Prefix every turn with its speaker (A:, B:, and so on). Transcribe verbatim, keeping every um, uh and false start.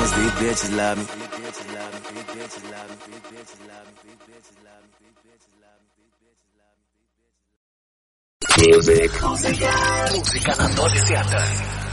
A: friends, these bitches love me.
B: Music. Música na Adolescência.